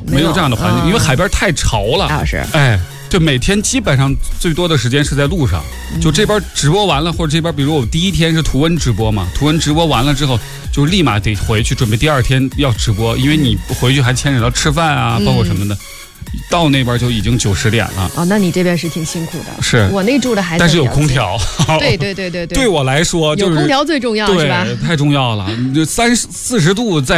没有这样的环境，因为海边太潮了啊，是， 哎。就每天基本上最多的时间是在路上，就这边直播完了，或者这边比如我第一天是图文直播嘛，图文直播完了之后，就立马得回去准备第二天要直播，因为你回去还牵扯到吃饭啊，包括什么的。到那边就已经9、10点了。 哦，那你这边是挺辛苦的。 是我那住的还， 但是有空调。 对。 对我来说，就是有空调最重要，是吧？ 对，太重要了。30、40度在